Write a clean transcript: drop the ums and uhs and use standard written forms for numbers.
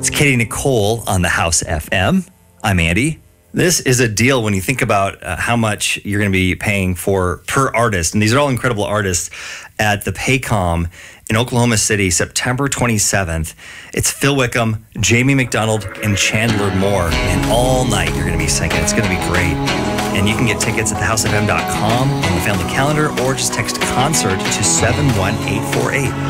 It's Katie Nicole on the House FM. I'm Andy. This is a deal when you think about how much you're going to be paying for per artist. And these are all incredible artists at the Paycom in Oklahoma City, September 27th. It's Phil Wickham, Jamie McDonald, and Chandler Moore. And all night you're going to be singing. It's going to be great. And you can get tickets at thehousefm.com on the family calendar or just text concert to 71848.